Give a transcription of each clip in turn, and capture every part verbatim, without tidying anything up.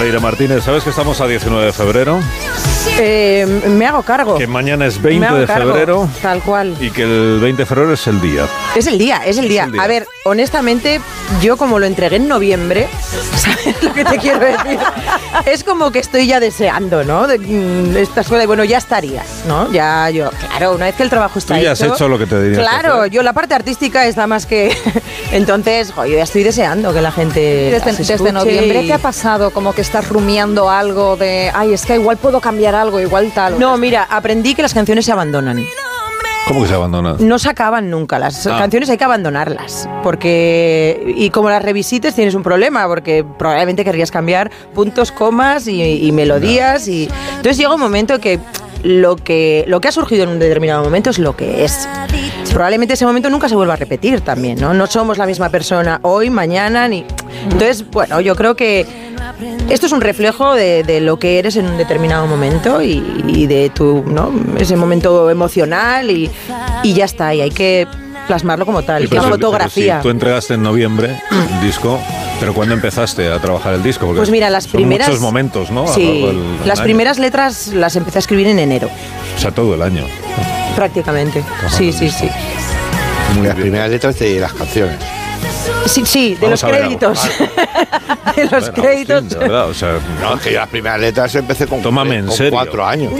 Leire Martínez, ¿sabes que estamos a diecinueve de febrero? Eh, me hago cargo. Que mañana es veinte de febrero. Tal cual. Y que el veinte de febrero es el día. Es el día, es el día. Es el día. A ver, honestamente, yo como lo entregué en noviembre, ¿sabes lo que te quiero decir? Es como que estoy ya deseando, ¿no? De, esta escuela, y bueno, ya estaría, ¿no? Ya yo, claro, una vez que el trabajo está hecho... Tú ya hecho, has hecho lo que te diría. Claro, yo la parte artística está más que... Entonces, jo, yo ya estoy deseando que la gente Desde, desde noviembre, y... ¿qué ha pasado? Como que estás rumiando algo de... Ay, es que igual puedo cambiar algo, igual tal. No, mira, aprendí que las canciones se abandonan. ¿Cómo que se abandonan? No se acaban nunca, las ah. canciones hay que abandonarlas, porque y como las revisites tienes un problema, porque probablemente querrías cambiar puntos, comas y, y melodías, no. y entonces llega un momento que lo que lo que ha surgido en un determinado momento es lo que es. Probablemente ese momento nunca se vuelva a repetir también, ¿no? No somos la misma persona hoy, mañana, ni... Entonces, bueno, yo creo que esto es un reflejo de, de lo que eres en un determinado momento y, y de tu, ¿no? Ese momento emocional y, y ya está, y hay que plasmarlo como tal, que es fotografía. Sí, tú entregaste en noviembre el disco, pero ¿cuándo empezaste a trabajar el disco? Porque pues mira, las son primeras... muchos momentos, ¿no? Sí, del, del las año. primeras letras las empecé a escribir en enero. O sea, todo el año. Prácticamente, sí, sí, sí. Las primeras letras de las canciones. Sí, sí, de Vamos los créditos. De los bueno, créditos. Agustín, de verdad, o sea, no, es que yo las primeras letras empecé con, Tómame en con serio. cuatro años.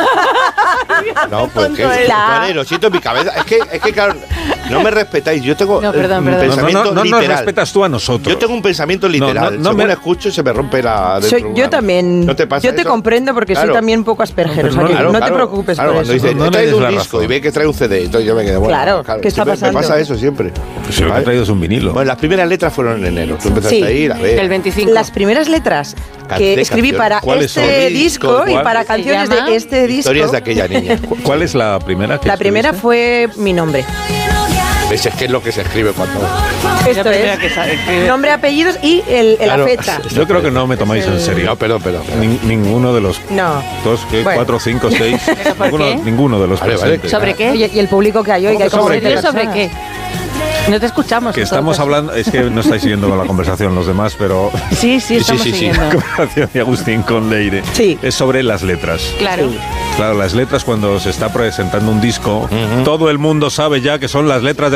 No, pues que vale, lo siento en mi cabeza. Es que, es que claro, no me respetáis. Yo tengo no, perdón, un perdón. pensamiento no, no, no, literal. No nos respetas tú a nosotros. Yo tengo un pensamiento literal. No, no, no Según me... escucho se me rompe la... Soy, yo también. ¿No te pasa yo te eso? comprendo porque claro. soy también un poco asperger. No, o sea, que claro, no claro, te preocupes claro, por cuando eso. dice, No, no he traído le un des la disco razón. y ve que trae un C D. Entonces yo me quedé, bueno, Claro, claro ¿qué está siempre pasando? Me pasa eso siempre. Si lo que he traído es un vinilo. Bueno, las primeras letras fueron en enero. Tú empezaste Sí, a ir, a ver. El veinticinco. Las primeras letras que De escribí canciones. para ¿Cuáles este son? disco ¿Cuál? y para canciones llama? de este disco. Historias de aquella niña. ¿Cuál es la primera que La primera escribiste? fue mi nombre. Ese es que es lo que se escribe cuando... Esto es nombre, apellidos y el, el Claro. la fecha. Yo creo que no me tomáis en serio. No, perdón, perdón. perdón. Nin- ninguno de los No. dos, ¿qué? Bueno. Cuatro, cinco, seis. por ninguno, qué? ninguno de los Vale, vale. presentes. ¿Sobre qué? Oye, y el público que hay hoy, que hay como ¿Sobre veinte qué? ¿Sobre personas. qué? No te escuchamos. Que en todo estamos caso. hablando, es que no estáis siguiendo la conversación los demás, pero Sí, sí, estamos sí, sí. siguiendo. la conversación de Agustín con Leire Sí. es sobre las letras. Claro. Sí. Claro, las letras cuando se está presentando un disco, todo el mundo sabe ya que son las letras de